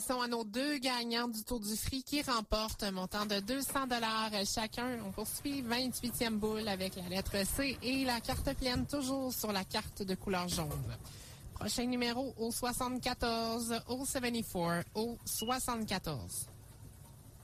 à nos deux gagnants du Tour du Free qui remportent un montant de 200 $ chacun. On poursuit 28e boule avec la lettre C et la carte pleine toujours sur la carte de couleur jaune. Prochain numéro au 74, au 74, au 74.